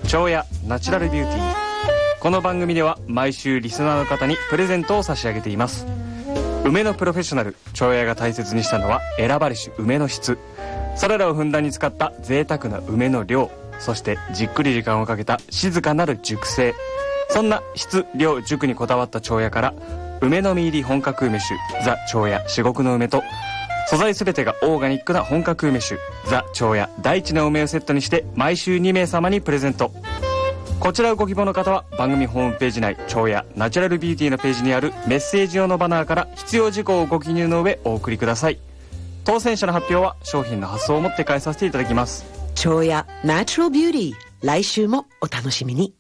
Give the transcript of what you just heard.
長屋ナチュラルビューティー。この番組では毎週リスナーの方にプレゼントを差し上げています。梅のプロフェッショナル長屋が大切にしたのは選ばれし梅の質、それらをふんだんに使った贅沢な梅の量、そしてじっくり時間をかけた静かなる熟成。そんな質量熟にこだわった長屋から梅の実入り本格梅酒ザ長屋至極の梅と、素材すべてがオーガニックな本格梅酒ザ長屋大地の梅をセットにして毎週2名様にプレゼント。こちらをご希望の方は番組ホームページ内長屋ナチュラルビューティーのページにあるメッセージ用のバナーから必要事項をご記入の上お送りください。当選者の発表は商品の発送をもって返させていただきます。 長屋ナチュラルビューティー、来週もお楽しみに。